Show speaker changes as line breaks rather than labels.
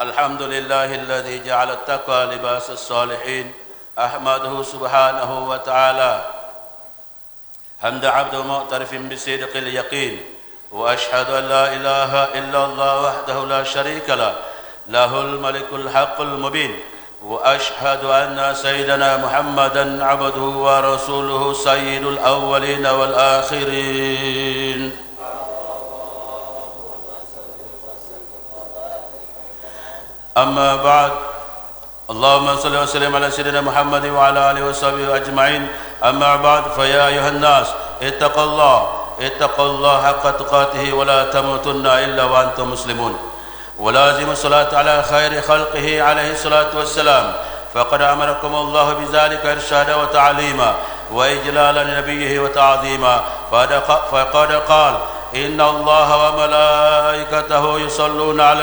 الحمد لله الذي جعل التقوى لباس الصالحين. أحمده سبحانه وتعالى حمد عبد معترف بصدق اليقين، وأشهد أن لا إله إلا الله وحده لا شريك له، له الملك الحق المبين، وأشهد أن سيدنا محمدا عبده ورسوله سيد الأولين والآخرين. أما بعد، اللهم صل وسلم على سيدنا محمد وعلى آله وصحبه أجمعين. أما بعد، فيا أيها الناس اتقوا الله حق تقاته ولا تموتن إلا وأنتم مسلمون، ولازم الصلاة على خير خلقه عليه الصلاة والسلام، فقد أمركم الله بذلك إرشادا وتعليما وإجلالا لنبيه وتعظيما. فقد قال: إن الله وملائكته يصلون على